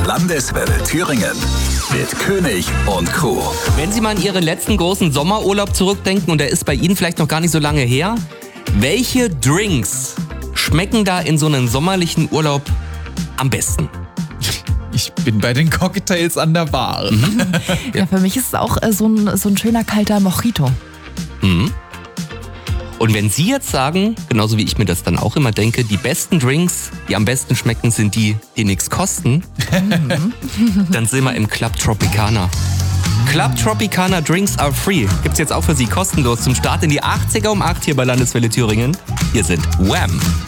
Landeswelle Thüringen mit König und Co. Wenn Sie mal an Ihren letzten großen Sommerurlaub zurückdenken, und der ist bei Ihnen vielleicht noch gar nicht so lange her, welche Drinks schmecken da in so einem sommerlichen Urlaub am besten? Ich bin bei den Cocktails an der Bar. Ja, für mich ist es auch so ein schöner kalter Mojito. Und wenn Sie jetzt sagen, genauso wie ich mir das dann auch immer denke, die besten Drinks, die am besten schmecken, sind die nichts kosten, dann sind wir im Club Tropicana. Club Tropicana Drinks are free. Gibt's jetzt auch für Sie kostenlos zum Start in die 80er um 8 hier bei Landeswelle Thüringen. Hier sind Wham!